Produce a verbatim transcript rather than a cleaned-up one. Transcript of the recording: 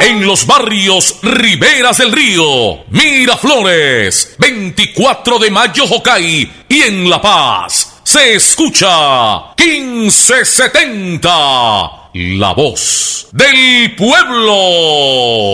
En los barrios Riberas del Río, Miraflores, veinticuatro de mayo Jocay y en La Paz se escucha quince setenta, la voz del pueblo.